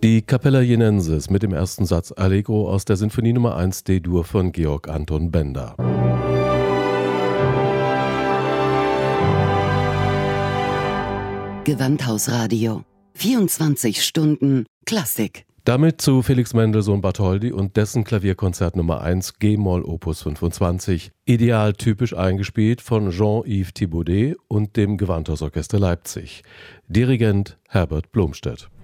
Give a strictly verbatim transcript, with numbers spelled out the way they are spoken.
Die Capella Jenensis mit dem ersten Satz Allegro aus der Sinfonie Nummer eins D-Dur von Georg Anton Benda. Gewandhausradio. vierundzwanzig Stunden Klassik. Damit zu Felix Mendelssohn Bartholdy und dessen Klavierkonzert Nummer eins G-Moll Opus fünfundzwanzig, ideal typisch eingespielt von Jean-Yves Thibaudet und dem Gewandhausorchester Leipzig. Dirigent Herbert Blomstedt.